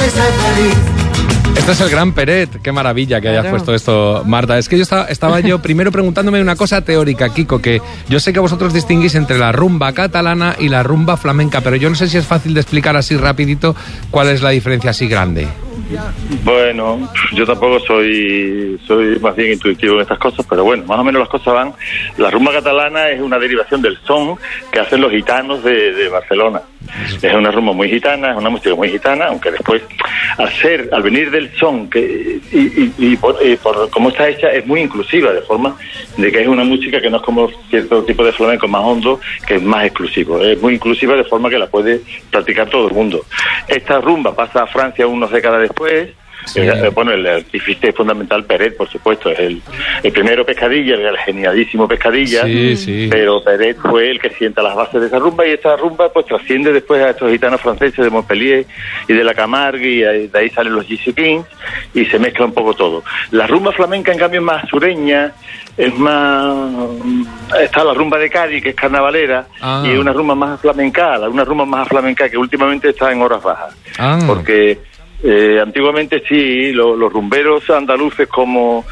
Este es el gran Peret, qué maravilla que hayas puesto esto, Marta. Es que yo estaba primero preguntándome una cosa teórica, Kiko, que yo sé que vosotros distinguís entre la rumba catalana y la rumba flamenca, pero yo no sé si es fácil de explicar así rapidito cuál es la diferencia así grande. Bueno, yo tampoco soy más bien intuitivo en estas cosas, pero bueno, más o menos las cosas van. La rumba catalana es una derivación del son que hacen los gitanos de Barcelona. Es una rumba muy gitana, es una música muy gitana, aunque después, al venir del son por cómo está hecha, es muy inclusiva, de forma de que es una música que no es como cierto tipo de flamenco más hondo, que es más exclusivo. Es muy inclusiva de forma que la puede practicar todo el mundo. Esta rumba pasa a Francia unas décadas después. Sí. Bueno, el artífice fundamental Peret, por supuesto, es el primero Pescadilla, el genialísimo Pescadilla, sí. Pero Peret fue el que sienta las bases de esa rumba, y esta rumba pues trasciende después a estos gitanos franceses de Montpellier y de la Camargue, y de ahí salen los Gypsy Kings y se mezcla un poco todo. La rumba flamenca en cambio es más sureña, es más... Está la rumba de Cádiz, que es carnavalera, y una rumba más flamenca que últimamente está en horas bajas, porque antiguamente sí, los rumberos andaluces como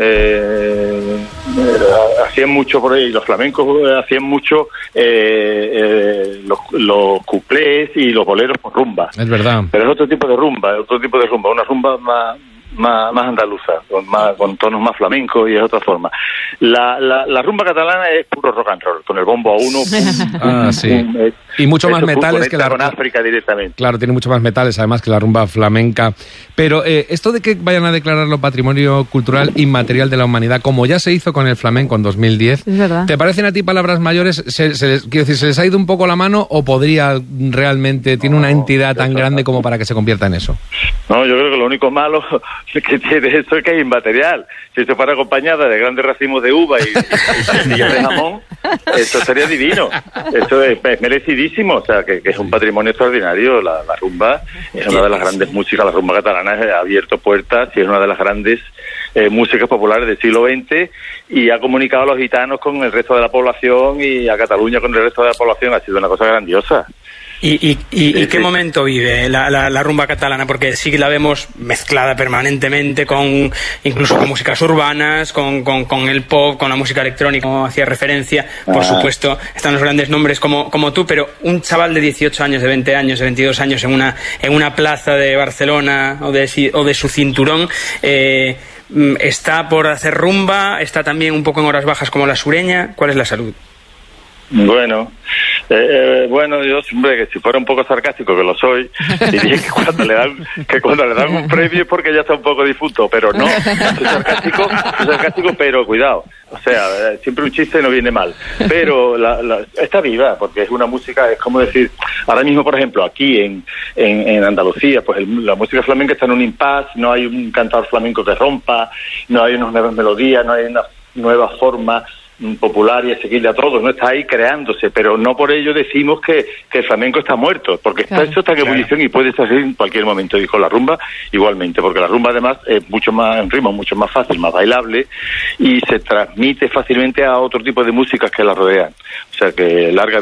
hacían mucho por ahí, los flamencos hacían mucho los cuplés y los boleros por rumba. Es verdad. Pero es otro tipo de rumba, una rumba más andaluza, con tonos más flamencos, y es otra forma. La rumba catalana es puro rock and roll, con el bombo a uno. Sí. Y mucho más metales que la con África directamente. Claro, tiene mucho más metales además que la rumba flamenca. Pero esto de que vayan a declararlo Patrimonio Cultural Inmaterial de la Humanidad, como ya se hizo con el flamenco en 2010, ¿te parecen a ti palabras mayores? Quiero decir, ¿se les ha ido un poco la mano o podría realmente, tiene una entidad tan grande como para que se convierta en eso? No, yo creo que lo único malo que tiene eso es que es inmaterial. Si esto fuera acompañada de grandes racimos de uva y de jamón, esto sería divino. Esto es merecidísimo, o sea, que es un patrimonio extraordinario. La rumba es una de las grandes músicas, la rumba catalana ha abierto puertas y es una de las grandes músicas populares del siglo XX, y ha comunicado a los gitanos con el resto de la población y a Cataluña con el resto de la población. Ha sido una cosa grandiosa. ¿Y qué momento vive la rumba catalana? Porque sí que la vemos mezclada permanentemente incluso con músicas urbanas, con el pop, con la música electrónica, como hacía referencia. Por supuesto, están los grandes nombres como tú, pero un chaval de 18 años, de 20 años, de 22 años en una plaza de Barcelona o de su cinturón, ¿está por hacer rumba? ¿Está también un poco en horas bajas como la sureña? ¿Cuál es la salud? Bueno, yo siempre, que si fuera un poco sarcástico, que lo soy, diría que cuando le dan un premio es porque ya está un poco difunto, pero no, soy sarcástico, pero cuidado, o sea, siempre un chiste no viene mal, pero está viva, porque es una música, es como decir, ahora mismo, por ejemplo, aquí en Andalucía, pues la música flamenca está en un impasse, no hay un cantador flamenco que rompa, no hay unas nuevas melodías, no hay una nueva forma popular y asequible a todos, no está ahí creándose, pero no por ello decimos que el flamenco está muerto, porque está en ebullición y puede estar en cualquier momento, y con la rumba igualmente, porque la rumba además es mucho más, en ritmo mucho más fácil, más bailable, y se transmite fácilmente a otro tipo de músicas que la rodean, o sea que larga